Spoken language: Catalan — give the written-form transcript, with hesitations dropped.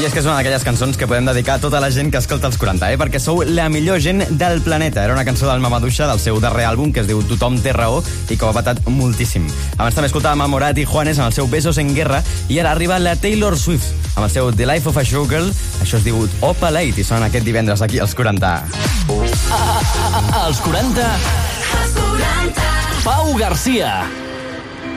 I és que és una d'aquelles cançons que podem dedicar a tota la gent que escolta els 40, perquè sou la millor gent del planeta. Era una cançó del Mamaduixa, del seu darrer àlbum, que es diu Tothom té raó, i que ho ha patat moltíssim. Abans també escoltàvem a Morat i Juanes amb el seu Besos en Guerra, i ara arriba la Taylor Swift amb el seu The Life of a Showgirl. Això es diu Opalite, i són aquest divendres aquí als 40. Els 40. Pau Garcia.